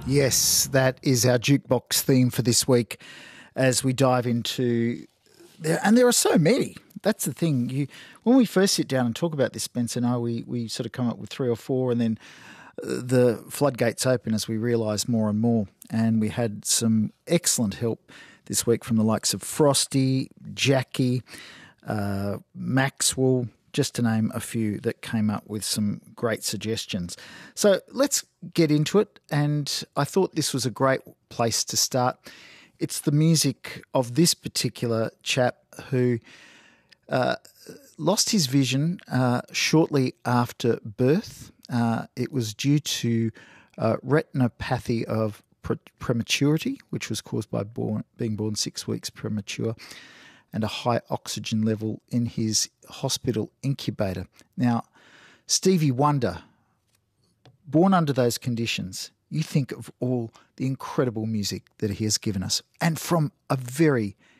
Yes, that is our jukebox theme for this week as we dive into there. And there are so many. That's the thing. When we first sit down and talk about this, Spencer and I, we sort of come up with 3 or 4 and then the floodgates open as we realise more and more. And we had some excellent help this week from the likes of Frosty, Jackie, Maxwell, just to name a few that came up with some great suggestions. So let's get into it, and I thought this was a great place to start. It's the music of this particular chap who lost his vision shortly after birth. It was due to retinopathy of prematurity, which was caused by being born 6 weeks premature, and a high oxygen level in his hospital incubator. Now, Stevie Wonder, born under those conditions, you think of all the incredible music that he has given us, and from a very